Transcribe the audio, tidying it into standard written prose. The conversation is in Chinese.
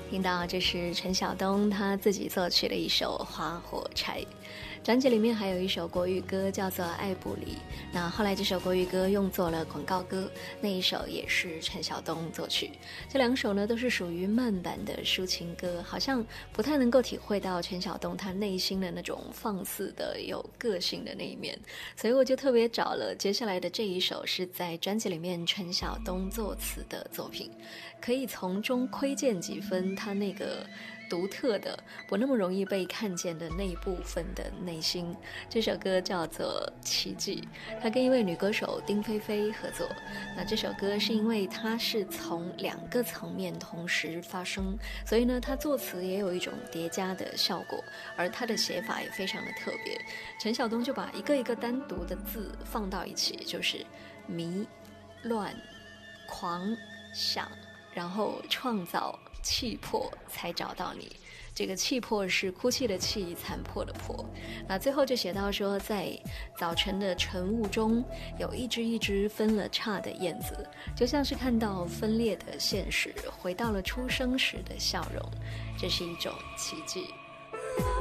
听到这是陈晓东他自己作曲的一首《花火柴》，专辑里面还有一首国语歌叫做《爱不离》，那后来这首国语歌用作了广告歌，那一首也是陈晓东作曲。这两首呢都是属于慢版的抒情歌，好像不太能够体会到陈晓东他内心的那种放肆的有个性的那一面，所以我就特别找了接下来的这一首是在专辑里面陈晓东作词的作品，可以从中窥见几分他那个独特的不那么容易被看见的那一部分的内心。这首歌叫做《奇迹》，他跟一位女歌手丁菲菲合作。那这首歌是因为它是从两个层面同时发生，所以呢他作词也有一种叠加的效果，而他的写法也非常的特别。陈晓东就把一个一个单独的字放到一起，就是迷、乱、狂、想，然后创造、气魄才找到你。这个气魄是哭泣的泣，残破的破。那最后就写到说，在早晨的晨雾中，有一只一只分了叉的燕子，就像是看到分裂的现实，回到了出生时的笑容。这是一种奇迹。